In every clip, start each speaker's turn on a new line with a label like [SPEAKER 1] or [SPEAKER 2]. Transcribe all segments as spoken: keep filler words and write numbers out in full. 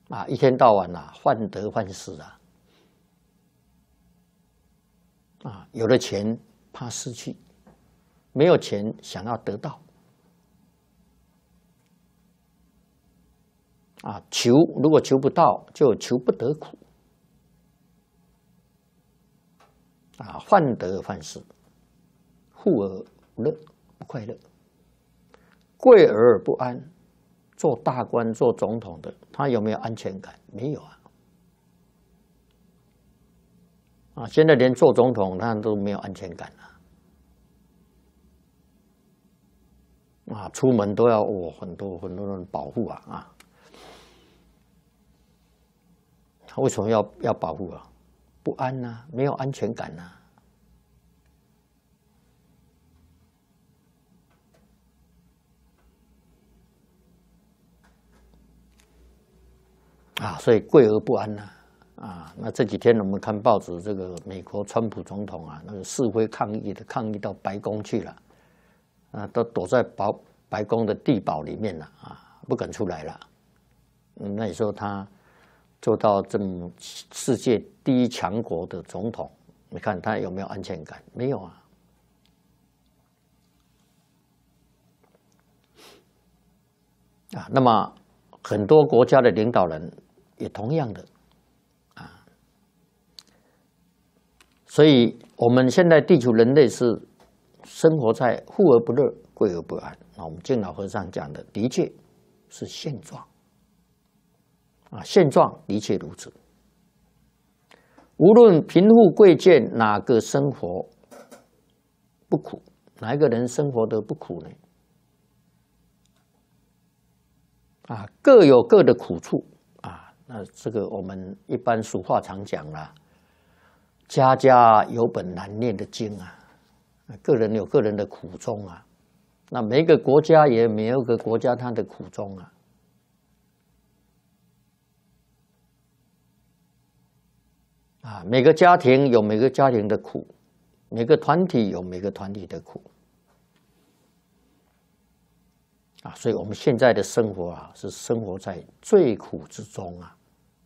[SPEAKER 1] 啊，一天到晚啊，患得患失啊，啊，有了钱怕失去，没有钱想要得到，啊，求如果求不到，就求不得苦，啊，患得患失，富而不乐，不快乐，贵而不安。做大官、做总统的，他有没有安全感？没有啊！啊，现在连做总统他都没有安全感了。啊，出门都要哦，很多很多人保护啊啊！他为什么要要保护啊？不安呐、啊，没有安全感呐、啊。啊，所以贵而不安呐、啊，啊，那这几天我们看报纸，这个美国川普总统啊，那个示威抗议的抗议到白宫去了，啊，都躲在白白宫的地堡里面了啊，不敢出来了。嗯，那你说他做到这么世界第一强国的总统，你看他有没有安全感？没有啊。啊，那么很多国家的领导人也同样的啊，所以我们现在地球人类是生活在富而不乐、贵而不安。那我们敬老和尚讲的，的确是现状啊，现状的确如此。无论贫富贵贱，哪个生活不苦？哪一个人生活得不苦呢？啊，各有各的苦处啊。那这个我们一般俗话常讲啦，家家有本难念的经啊。个人有个人的苦衷啊。那每一个国家也每一个国家它的苦衷啊。啊，每个家庭有每个家庭的苦，每个团体有每个团体的苦。啊，所以我们现在的生活啊，是生活在最苦之中啊。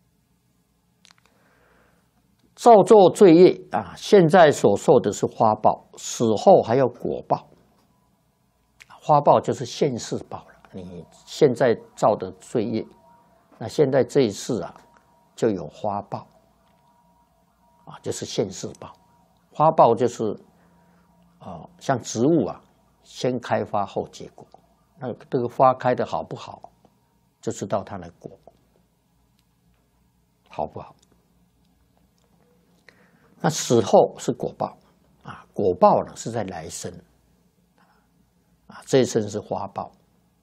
[SPEAKER 1] 造作罪业啊，现在所受的是花报，死后还有果报。花报就是现世报了，你现在造的罪业，那现在这一世啊，就有花报啊，就是现世报。花报就是啊，像植物啊，先开花后结果。那这个花开的好不好，就知道它的果好不好。那死后是果报啊，果报呢是在来生啊，这一生是花报。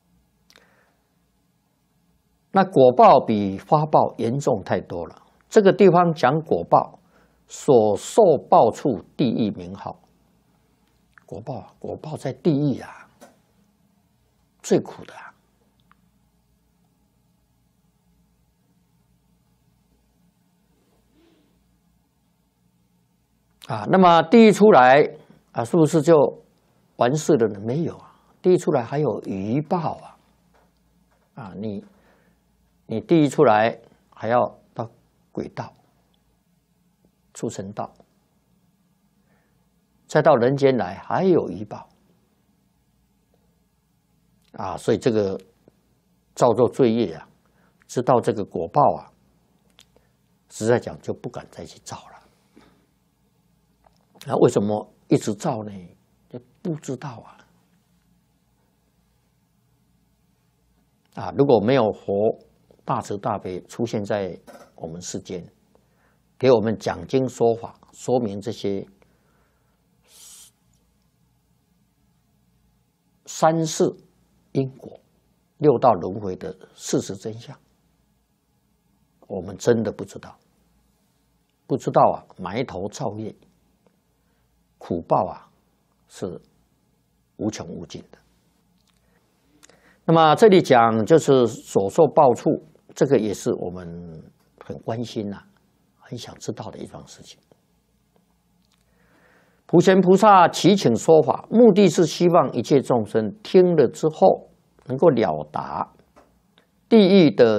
[SPEAKER 1] 那果报比花报严重太多了。这个地方讲果报，所受报处地狱名号。果报啊，果报在地狱啊。最苦的啊！啊，那么地狱出来啊，是不是就完事了呢？没有啊，地狱出来还有余报啊！啊，你你地狱出来还要到鬼道、畜生道，再到人间来还有余报。啊，所以这个造作罪业啊，知道这个果报啊，实在讲就不敢再去造了。那为什么一直造呢？就不知道啊。啊，如果没有佛大慈大悲出现在我们世间，给我们讲经说法，说明这些三世因果、六道轮回的事实真相，我们真的不知道。不知道啊，埋头造业，苦报啊是无穷无尽的。那么这里讲就是所受报处，这个也是我们很关心呐、很想知道的一桩事情。普贤菩萨祈请说法，目的是希望一切众生听了之后能够了达地狱的